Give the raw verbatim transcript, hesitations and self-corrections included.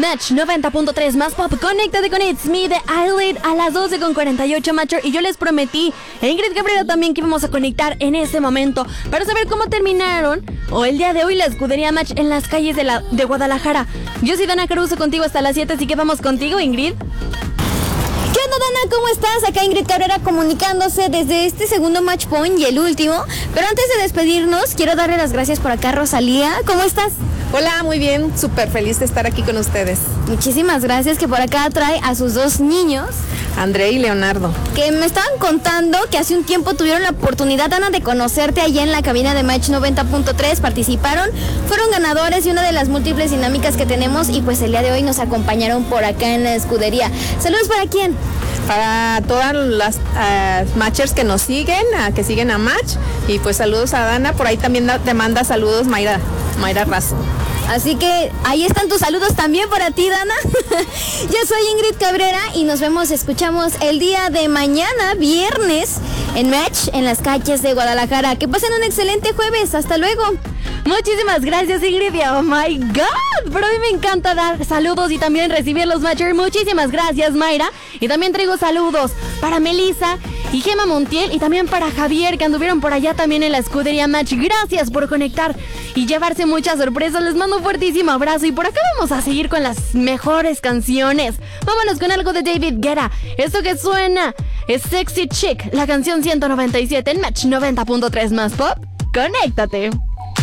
Match noventa punto tres más pop. Conéctate con It's Me de Eyelid a las doce con cuarenta y ocho, Matcher. Y yo les prometí a Ingrid Cabrera también que íbamos a conectar en este momento para saber cómo terminaron o el día de hoy la escudería Match en las calles de, la, de Guadalajara. Yo soy Dana Caruso contigo hasta las siete, así que vamos contigo, Ingrid. ¿Qué onda, Dana? ¿Cómo estás? Acá Ingrid Cabrera comunicándose desde este segundo match point y el último. Pero antes de despedirnos, quiero darle las gracias por acá a Rosalía. ¿Cómo estás? Hola, muy bien, súper feliz de estar aquí con ustedes. Muchísimas gracias, que por acá trae a sus dos niños. André y Leonardo. Que me estaban contando que hace un tiempo tuvieron la oportunidad, Ana, de conocerte allá en la cabina de Match noventa punto tres. Participaron, fueron ganadores de una de las múltiples dinámicas que tenemos y pues el día de hoy nos acompañaron por acá en la escudería. ¿Saludos para quién? Para todas las uh, matchers que nos siguen, uh, que siguen a Match. Y pues saludos a Dana, por ahí también da, te manda saludos Mayra, Mayra Razo. Así que ahí están tus saludos también para ti, Dana. Yo soy Ingrid Cabrera y nos vemos, escuchamos el día de mañana, viernes, en Match, en las calles de Guadalajara. Que pasen un excelente jueves. Hasta luego. Muchísimas gracias, Ingrid. Oh my God, pero a mí me encanta dar saludos y también recibir los Matchers. Muchísimas gracias, Mayra. Y también traigo saludos para Melissa y Gema Montiel y también para Javier, que anduvieron por allá también en la escudería Match. Gracias por conectar y llevarse muchas sorpresas. Les mando un fuertísimo abrazo y por acá vamos a seguir con las mejores canciones. Vámonos con algo de David Guetta. Esto que suena es Sexy Chick, la canción ciento noventa y siete en Match noventa punto tres más pop. Conéctate.